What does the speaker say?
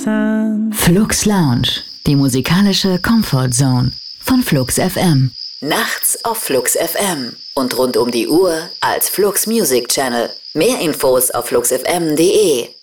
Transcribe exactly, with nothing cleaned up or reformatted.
sun. Flux Lounge, die musikalische Comfort Zone von Flux F M. Nachts auf Flux F M und rund um die Uhr als Flux Music Channel. Mehr Infos auf flux f m punkt d e.